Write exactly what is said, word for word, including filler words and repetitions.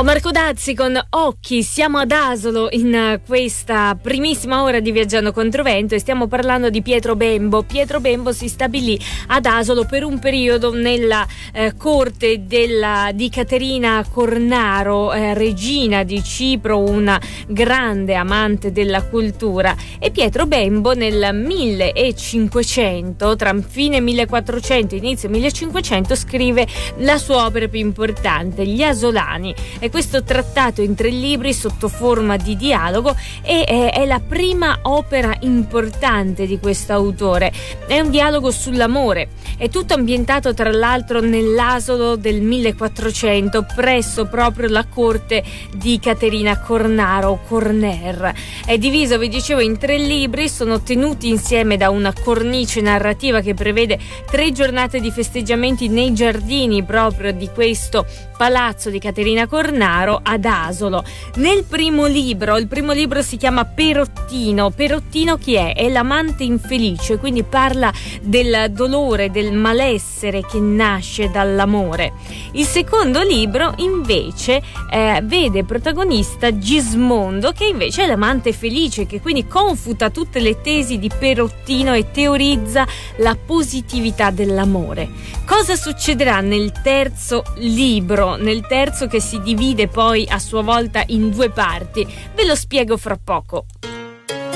Ciao Marco Dazzi con Occhi, siamo ad Asolo in questa primissima ora di Viaggiando Controvento e stiamo parlando di Pietro Bembo. Pietro Bembo si stabilì ad Asolo per un periodo nella eh, corte della, di Caterina Cornaro, eh, regina di Cipro, una grande amante della cultura, e Pietro Bembo nel millecinquecento, tra fine millequattrocento e inizio millecinquecento, scrive la sua opera più importante, Gli Asolani. E questo trattato in tre libri sotto forma di dialogo e è, è la prima opera importante di questo autore. È un dialogo sull'amore, è tutto ambientato tra l'altro nell'Asolo del millequattrocento, presso proprio la corte di Caterina Cornaro, Corner. È diviso, vi dicevo, in tre libri, sono tenuti insieme da una cornice narrativa che prevede tre giornate di festeggiamenti nei giardini proprio di questo palazzo di Caterina Cornaro ad Asolo. Nel primo libro, il primo libro si chiama Perottino. Perottino chi è? È l'amante infelice, quindi parla del dolore, del malessere che nasce dall'amore. Il secondo libro invece eh, vede protagonista Gismondo, che invece è l'amante felice, che quindi confuta tutte le tesi di Perottino e teorizza la positività dell'amore. Cosa succederà nel terzo libro? Nel terzo, che si divide poi a sua volta in due parti, ve lo spiego fra poco.